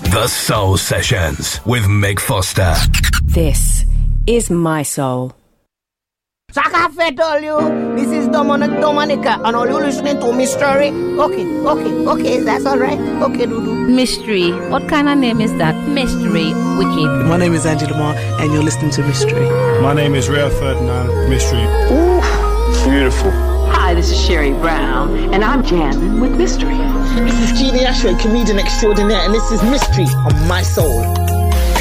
The Soul Sessions with Mick Foster. This is my soul. Chaka told you, this is Dominica, and all you listening to Mystery. Okay, that's all right. Okay, Dudu. Mystery. What kind of name is that? Mystery. Wicked. My name is Angela Moore, and you're listening to Mystery. My name is Ray Ferdinand. Mystery. Ooh, beautiful. Hi, this is Sherry Brown, and I'm jamming with Mystery. This is Jeannie Ashway, comedian extraordinaire, and this is Mystery on My Soul.